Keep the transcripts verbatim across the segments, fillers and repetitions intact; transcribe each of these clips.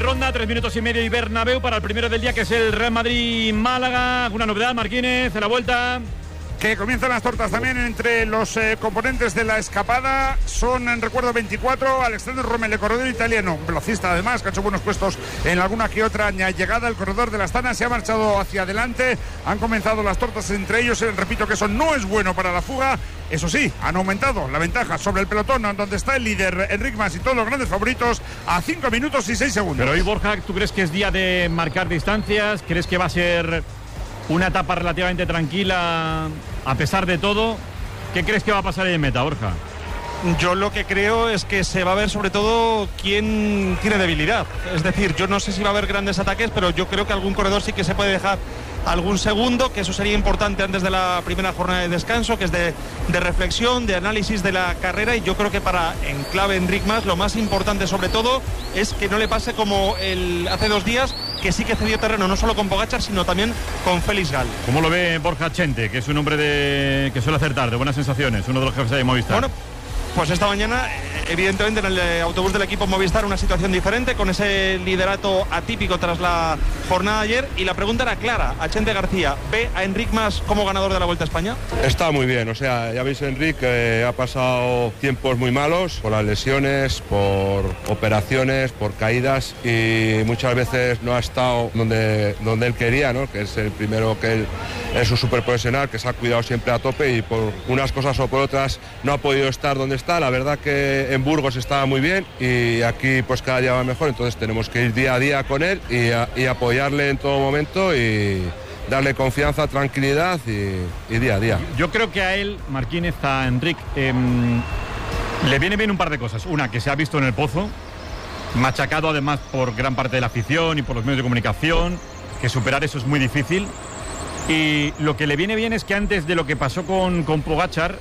Ronda, tres minutos y medio y Bernabéu para el primero del día, que es el Real Madrid-Málaga. ¿Alguna novedad, Marquínez, en la vuelta? Que comienzan las tortas también entre los eh, componentes de la escapada. Son, en recuerdo, veinticuatro. Alexander Romel, el corredor italiano, velocista además, que ha hecho buenos puestos en alguna que otra llegada. El corredor de la Astana se ha marchado hacia adelante. Han comenzado las tortas entre ellos. Eh, repito que eso no es bueno para la fuga. Eso sí, han aumentado la ventaja sobre el pelotón, donde está el líder Enric Mas y todos los grandes favoritos, a cinco minutos y seis segundos. Pero hoy, Borja, ¿tú crees que es día de marcar distancias? ¿Crees que va a ser una etapa relativamente tranquila a pesar de todo? ¿Qué crees que va a pasar ahí en meta, Borja? Yo lo que creo es que se va a ver sobre todo quién tiene debilidad. Es decir, yo no sé si va a haber grandes ataques, pero yo creo que algún corredor sí que se puede dejar algún segundo, que eso sería importante antes de la primera jornada de descanso, que es de, de reflexión, de análisis de la carrera. Y yo creo que para, en clave Enric Mas, lo más importante sobre todo es que no le pase como el hace dos días, que sí que cedió terreno no solo con Pogačar, sino también con Félix Gal. ¿Cómo lo ve Borja Chente, que es un hombre de que suele acertar, de buenas sensaciones, uno de los jefes de Movistar? Bueno, pues esta mañana, evidentemente, en el autobús del equipo Movistar, una situación diferente, con ese liderato atípico tras la jornada de ayer. Y la pregunta era clara a Chente García: ¿ve a Enric Mas como ganador de la Vuelta a España? Está muy bien, o sea, ya veis, Enric eh, ha pasado tiempos muy malos por las lesiones, por operaciones, por caídas, y muchas veces no ha estado donde, donde él quería, ¿no? Que es el primero, que él es un súper profesional, que se ha cuidado siempre a tope, y por unas cosas o por otras no ha podido estar donde está. La verdad que en Burgos estaba muy bien y aquí pues cada día va mejor, entonces tenemos que ir día a día con él y, a, y apoyarle en todo momento y darle confianza, tranquilidad y, y día a día. Yo creo que a él, Marquínez, a Enric, eh, le viene bien un par de cosas. Una, que se ha visto en el pozo, machacado además por gran parte de la afición y por los medios de comunicación, que superar eso es muy difícil. Y lo que le viene bien es que antes de lo que pasó con, con Pogačar,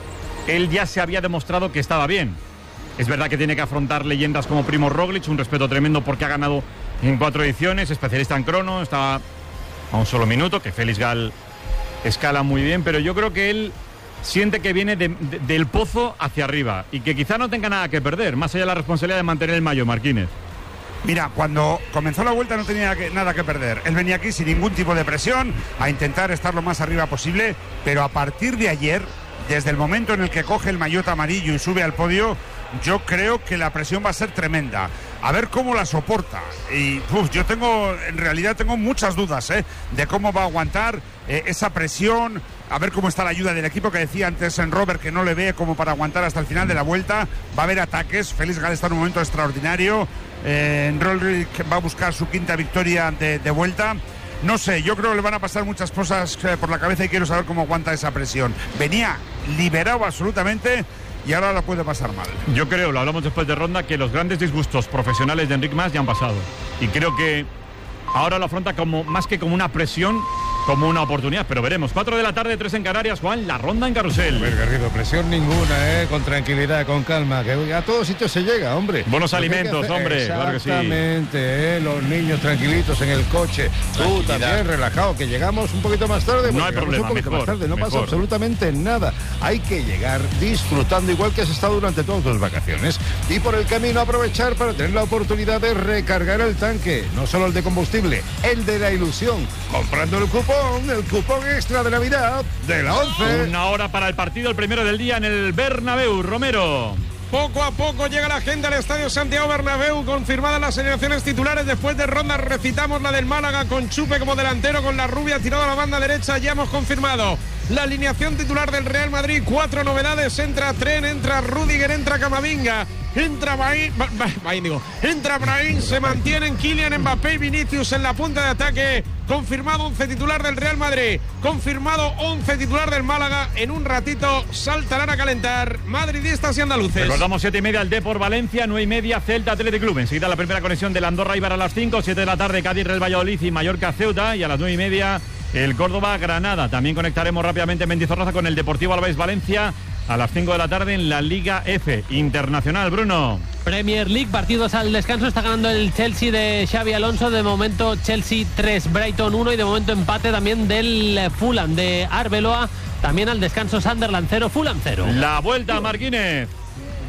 él ya se había demostrado que estaba bien. Es verdad que tiene que afrontar leyendas como Primož Roglič, un respeto tremendo porque ha ganado en cuatro ediciones, especialista en crono, está a un solo minuto, que Félix Gal escala muy bien, pero yo creo que él siente que viene de, de, del pozo hacia arriba y que quizá no tenga nada que perder, más allá de la responsabilidad de mantener el maillot, Marquínez. Mira, cuando comenzó la Vuelta no tenía que, nada que perder. Él venía aquí sin ningún tipo de presión, a intentar estar lo más arriba posible, pero a partir de ayer, desde el momento en el que coge el maillot amarillo y sube al podio, yo creo que la presión va a ser tremenda. A ver cómo la soporta. Y uf, yo tengo, en realidad tengo muchas dudas ¿eh? de cómo va a aguantar eh, esa presión. A ver cómo está la ayuda del equipo, que decía antes en Robert que no le ve como para aguantar hasta el final de la Vuelta. Va a haber ataques. Félix Gal está en un momento extraordinario. Eh, Roglič va a buscar su quinta victoria de, de Vuelta. No sé, yo creo que le van a pasar muchas cosas eh, por la cabeza y quiero saber cómo aguanta esa presión. Venía liberado absolutamente y ahora la puede pasar mal. Yo creo, lo hablamos después de ronda, que los grandes disgustos profesionales de Enric Mas ya han pasado. Y creo que ahora lo afronta como más que como una presión, como una oportunidad, pero veremos. cuatro de la tarde, tres en Canarias, Juan, la ronda en Carrusel. Hombre, Garrido, presión ninguna, ¿eh? Con tranquilidad, con calma, que a todos sitios se llega, hombre. Buenos alimentos, hombre, claro que sí. Exactamente, ¿eh? Los niños tranquilitos en el coche. Tú también, relajado, que llegamos un poquito más tarde. Pues no hay problema, un poquito mejor, más tarde, no mejor. pasa absolutamente nada. Hay que llegar disfrutando igual que has estado durante todas tus vacaciones. Y por el camino aprovechar para tener la oportunidad de recargar el tanque. No solo el de combustible, el de la ilusión. Comprando el cupón, el cupón extra de Navidad de la once. Una hora para el partido, el primero del día en el Bernabéu. Romero. Poco a poco llega la gente al Estadio Santiago Bernabéu, confirmadas las alineaciones titulares. Después de ronda recitamos la del Málaga con Chupe como delantero, con la rubia tirado a la banda derecha. Ya hemos confirmado la alineación titular del Real Madrid. Cuatro novedades: entra Tren, entra Rudiger, entra Camavinga, entra Brahim, Brahim digo, entra Brahim, se mantienen Kylian Mbappé y Vinicius en la punta de ataque. Confirmado once titular del Real Madrid, confirmado once titular del Málaga. En un ratito saltarán a calentar madridistas y andaluces. Recordamos siete y media el Depor Valencia, nueve y media Celta Athletic Club. Enseguida la primera conexión del Andorra Eibar a las cinco, siete de la tarde Cádiz Real Valladolid y Mallorca Ceuta, y a las nueve y media el Córdoba Granada. También conectaremos rápidamente en Mendizorroza con el Deportivo Alavés Valencia a las cinco de la tarde en la Liga F Internacional. Bruno. Premier League, partidos al descanso. Está ganando el Chelsea de Xabi Alonso. De momento Chelsea tres, Brighton uno, y de momento empate también del Fulham de Arbeloa. También al descanso Sunderland cero, Fulham cero. La vuelta, Marquínez.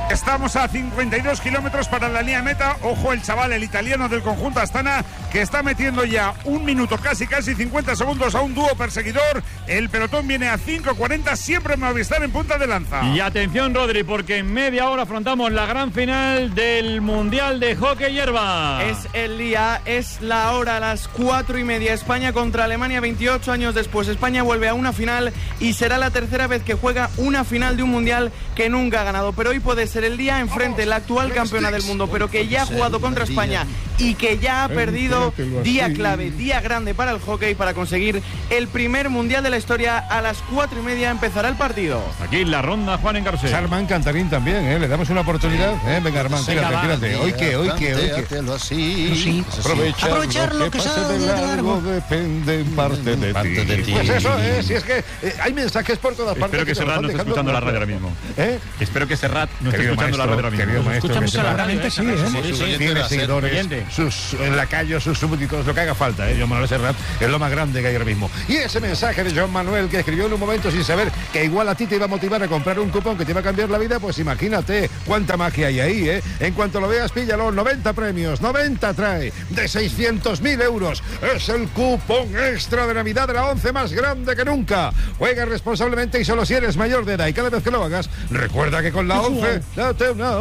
Estamos a cincuenta y dos kilómetros para la línea meta. Ojo el chaval, el italiano del conjunto Astana, que está metiendo ya un minuto, casi casi cincuenta segundos a un dúo perseguidor. El pelotón viene a cinco cuarenta, siempre Movistar en punta de lanza. Y atención, Rodri, porque en media hora afrontamos la gran final del Mundial de Hockey Hierba. Es el día, es la hora, a las cuatro y media. España contra Alemania, veintiocho años después. España vuelve a una final y será la tercera vez que juega una final de un Mundial que nunca ha ganado. Pero hoy puede ser el día enfrente, la actual campeona del mundo, pero que ya ha jugado contra España y que ya ha perdido. Día clave, día grande para el hockey, para conseguir el primer Mundial de la historia. A las cuatro y media empezará el partido. Aquí la ronda, Juan en Carrusel. Armán Cantarín también, ¿eh? Le damos una oportunidad. ¿eh? Venga, Armán, tírate, tírate. Hoy que, hoy que, hoy que. Así. Aprovechar, Aprovechar lo que pase sale de largo depende en parte de, parte de ti. Pues eso es, si es que eh, hay mensajes por todas partes. Espero que Serrat no esté escuchando la radio ahora mismo. ¿Eh? Espero que Serrat no esté Querido escuchando maestro, la radio ahora mismo. querido maestro, Escucha mucho la Serrat, radio, sí, ¿eh? ¿eh? Sí, sí, Tiene sí, seguidores, oyente. sus lacayos, sus súbditos, lo que haga falta, ¿eh? John Manuel Serrat es lo más grande que hay ahora mismo. Y ese mensaje de John Manuel que escribió en un momento sin saber que igual a ti te iba a motivar a comprar un cupón que te iba a cambiar la vida, pues imagínate cuánta magia hay ahí, ¿eh? En cuanto lo veas, píllalo, noventa premios, noventa trae, de seiscientos mil euros. Es el cupón extra de Navidad de la once más grande que nunca. Juega responsablemente y solo si eres mayor de edad. Y cada vez que lo hagas, recuerda que con la once, date una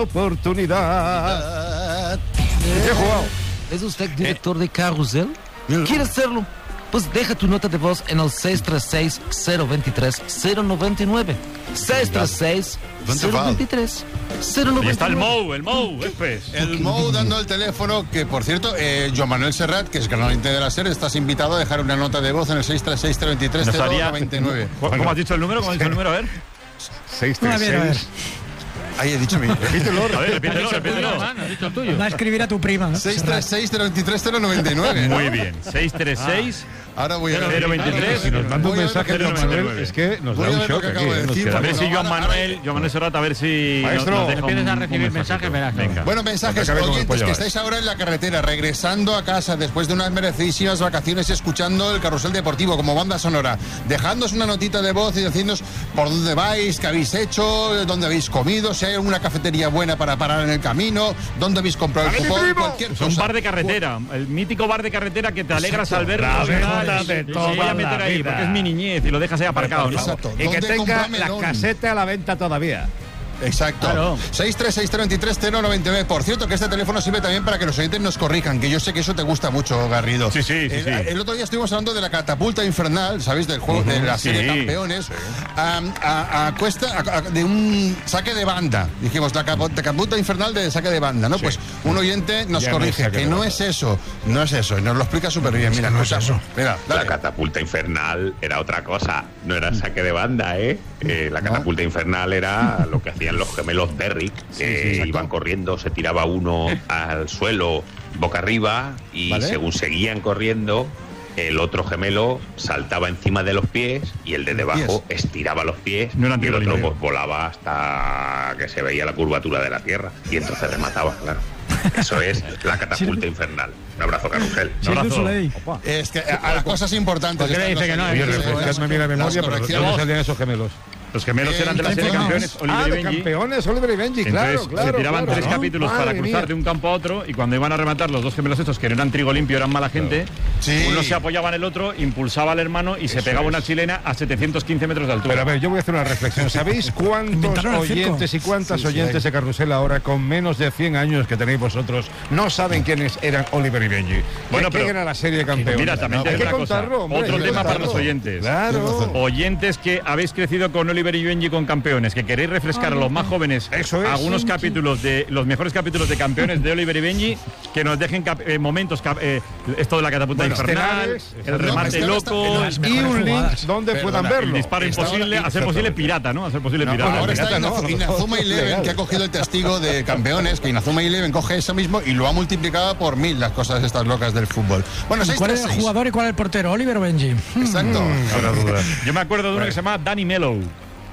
oportunidad. ¿Qué he jugado? ¿Es usted director de Carrusel? ¿Quiere hacerlo? Pues deja tu nota de voz en el seis tres seis, cero dos tres, cero nueve nueve. seis tres seis, cero dos tres, cero nueve nueve. Y está el Mou, el Mou, pues. El Mou dando el teléfono, que por cierto, eh, Joan Manuel Serrat, que es canalmente de la SER, estás invitado a dejar una nota de voz en el seis tres seis, cero dos tres, cero nueve nueve. ¿Cómo has dicho el número? ¿Cómo has dicho el número? A ver. seis tres seis. Ahí he dicho mi. Repítelo, A ver, repítelo, repítelo. Has dicho el tuyo. Va a escribir a tu prima. seis tres seis, cero dos tres, cero nueve nueve. Muy bien. seis tres seis. Ahora voy a ver. cero veintitrés. Si nos manda un Voy a ver mensaje lo que de acabo de Manuel, decir. es que nos Voy da a un ver lo shock que aquí. acabo de ¿eh? Nos decir, queda- A ver si Bueno, Joan ahora- Manuel, Joan Manuel Serrat, a ver si Maestro, nos, nos deja empiezas un- a un recibir mensajito. mensajes, verás. Venga. Bueno, mensajes, Porque a ver cómo oyentes puede que llevar. estáis ahora en la carretera, regresando a casa después de unas merecidísimas vacaciones, escuchando el Carrusel Deportivo como banda sonora. Dejadnos una notita de voz y decidnos por dónde vais, qué habéis hecho, dónde habéis comido, si hay alguna cafetería buena para parar en el camino, dónde habéis comprado el ¡A ver, mi cupón, primo! cualquier Es cosa. un bar de carretera, el mítico bar de carretera que te alegras al ver. La personal. mejor de Sí, toda voy a la meter ahí, vida. porque es mi niñez y lo dejas ahí aparcado, ¿no? Exacto. Y que ¿Dónde tenga compra la melón? caseta a la venta todavía. Exacto. Claro. seis tres seis, cero dos tres, cero nueve nueve. Por cierto, que este teléfono sirve también para que los oyentes nos corrijan, que yo sé que eso te gusta mucho, Garrido. Sí, sí, sí, El, sí. el otro día estuvimos hablando de la catapulta infernal, ¿sabéis? Del juego de la serie sí. Campeones. A, a- a cuesta a- a- de un saque de banda. Dijimos, la capo- catapulta infernal de saque de banda, ¿no? Pues un oyente nos Ya no es corrige, saque que de no banda. es eso. No es eso. Y nos lo explica súper bien. Mira, no es eso. Mira, La dale. catapulta infernal era otra cosa, no era saque de banda, ¿eh? Eh, la catapulta infernal era lo que hacían los gemelos Derrick, que iban corriendo, se tiraba uno al suelo boca arriba y ¿Vale? según seguían corriendo, el otro gemelo saltaba encima de los pies y el de debajo estiraba los pies No era y el otro anticolín. pues, volaba hasta que se veía la curvatura de la tierra y entonces remataba, claro. Eso es la catapulta infernal. Un abrazo, Carrusel. Un abrazo. Soleil. Es que a, a las cosas importantes. ¿Por qué le están dice los que no? Oye, oyentes, refrescadme bien la las memoria, pero correcciones. ¿dónde salían esos gemelos? Los gemelos Eh, eran de la serie de campeones. campeones, Ah, Oliver de y Benji. campeones, Oliver y Benji, claro, Entonces claro. se tiraban claro, tres ¿no? capítulos para Madre cruzar mía. de un campo a otro y cuando iban a rematar los dos gemelos estos que no eran trigo limpio, eran mala gente, Sí. uno se apoyaba en el otro, impulsaba al hermano y se pegaba una chilena a setecientos quince metros de altura. Pero a ver, yo voy a hacer una reflexión. ¿Sabéis cuántos Inventaron el circo. oyentes y cuántas Sí, sí, oyentes hay. de Carrusel ahora, con menos de cien años que tenéis vosotros, no saben quiénes eran Oliver y Benji? Bueno, ¿Quién pero- era la serie de campeones? Mira, también te hay digo que una cosa. contarlo, hombre, Otro hay que tema para contarlo. los oyentes. Claro. Oyentes que habéis crecido con Oliver y Benji con campeones, que queréis refrescar a los más jóvenes Eso es. algunos capítulos de los mejores capítulos de campeones de Oliver y Benji, que nos dejen cap- eh, momentos, cap- eh, esto de la catapulta Bueno, infernal, estelares, el no, remate estelares loco, está- Y un link jugadas. donde Perdona, puedan el verlo. disparo Está imposible, ahora- a ser posible pirata, ¿no? A ser posible pirata. Ahora pirata está no. Ina- Inazuma Eleven, Legal. que ha cogido el testigo de campeones, que Inazuma Eleven coge eso mismo y lo ha multiplicado por mil, las cosas estas locas del fútbol. Bueno, ¿Y seis ¿Cuál tres es el seis. jugador y cuál es el portero? ¿Oliver o Benji? Exacto. Yo me acuerdo de uno que se llama Danny Mellow.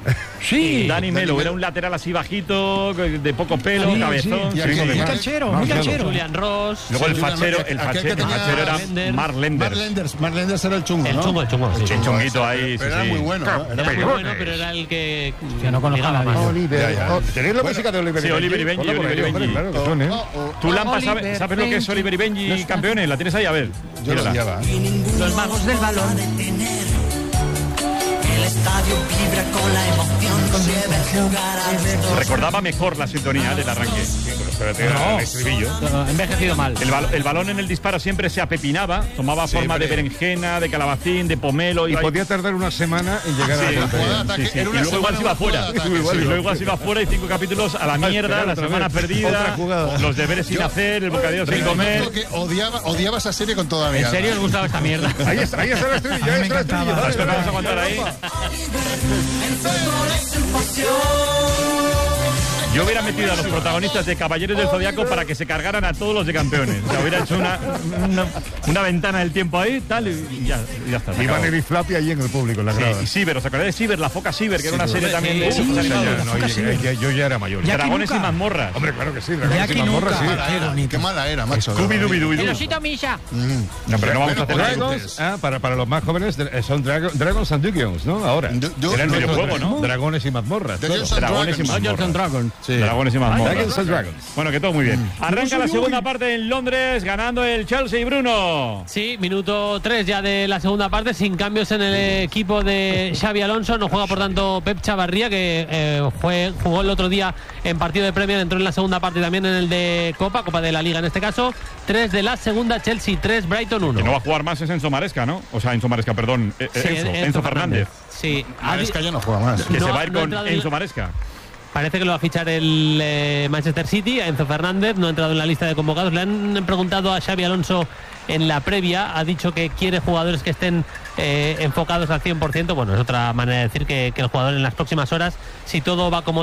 Sí. Dani Melo era un lateral así bajito, de poco pelo, Sí, cabezón. sí. Sí, Muy sí. canchero, muy canchero. Julian Ross. Luego el Sí, fachero, aquel el que fachero, el tenía- fachero era Mark Lenders. Mark Lenders, Mark Lenders era el chungo, El ¿no? chungo, el chungo, sí. El chunguito ahí, Pero sí, era sí. muy bueno, ¿no? Era muy bueno, pero era el que... Que no conozcaba ligaba más. más. Oliver. Ya, ya. Oh, ¿tenéis la música de Oliver Sí, y Benji? Oliver y Benji, Ponla por Oliver y ahí, hombre, Benji. claro que suene. Tú, Lampa, Oliver, ¿sabes, ¿sabes lo que es Benji. Oliver y Benji campeones? ¿La tienes ahí? A ver. Yo lo Mírala. odiaba. Los magos del balón. El estadio vibra con la emoción, lleve jugar a Recordaba mejor la sintonía del arranque. Espérate, No. el estribillo. Ha envejecido mal. El, bal- el balón en el disparo siempre se apepinaba, tomaba forma de berenjena, de calabacín, de pomelo. Y iba ahí- podía tardar una semana en llegar Sí, a la jugada de portería. ataque sí, sí. era Y una luego igual semana se iba una jugada fuera. de ataque, Sí, sí. luego igual se iba fuera y cinco capítulos a la mierda, esperar la otra semana vez. perdida, Otra jugada. los deberes sin Yo- hacer, el bocadillo sin Pero comer. yo que odiaba, odiaba esa serie con toda mi ¿En alma. serio os gustaba esta mierda? Ahí está, ahí está el estribillo, ahí está el estribillo. Ahora Dale, es que dale. vamos a aguantar ahí. Yo hubiera metido a los protagonistas de Caballeros del Zodiaco para que se cargaran a todos los de campeones. O sea, hubiera hecho una, una, una ventana del tiempo ahí, tal, y ya, y ya está. se Y acabó. Van y Flappy allí en el público, en la Sí, grada. y Ciber, ¿os acordáis de Ciber? La foca Ciber, que era una serie sí, también de sí, dibujos sí, Ya, animados. ya, no, ya- ya- yo ya era mayor. Ya- Dragones y Nunca. mazmorras. Hombre, claro que sí, Dragones Jackie y mazmorras, nunca. sí. Qué mala era, qué mala era, macho. Scooby-Doo. El osito Misha. No, pero no vamos a hacer Bueno, nada. pues, Dragons, ah, para, para los más jóvenes, eh, son Drago- Dragons and Dungeons, ¿no? Ahora. Du- du- Eran du- los videojuego, ¿no? Dragones y mazmorras. todo. Dungeons and Dragones y Dragons. mazmorras. Dragon. Sí. Dragones y mazmorras. Dragons and Dragons. Bueno, que todo muy bien. Arranca la segunda parte en Londres, ganando el Chelsea y Bruno. Sí, minuto tres ya de la segunda parte, sin cambios en el equipo de Xavi Alonso. No juega, por tanto, Pep Chavarría, que eh, fue, jugó el otro día en partido de Premier, entró en la segunda parte también en el de Copa, Copa de la Liga en este caso. Tres de la segunda, Chelsea tres, Brighton uno. Que no va a jugar más es Enzo Maresca, ¿no? O sea, Enzo Maresca, perdón. eh, Sí, Enzo, Enzo Fernández. Sí, ha di- Maresca ya no juega más. Que No, se va a ir no ha con entrado en Enzo la- Maresca. Parece que lo va a fichar el eh, Manchester City, a Enzo Fernández, no ha entrado en la lista de convocados. Le han preguntado a Xavi Alonso en la previa, ha dicho que quiere jugadores que estén eh, enfocados al cien por ciento. Bueno, es otra manera de decir que, que el jugador en las próximas horas, si todo va como